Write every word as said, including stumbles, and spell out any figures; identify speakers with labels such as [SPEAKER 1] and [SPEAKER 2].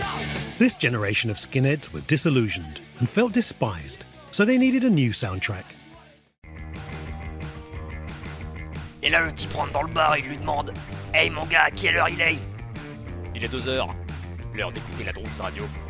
[SPEAKER 1] This generation of skinheads were disillusioned and felt despised, so they needed a new soundtrack.
[SPEAKER 2] Et là, le type rentre dans le bar et il lui demande « Hey mon gars, à quelle heure il est ?»
[SPEAKER 3] Il est deux heures. L'heure d'écouter la Drools Radio.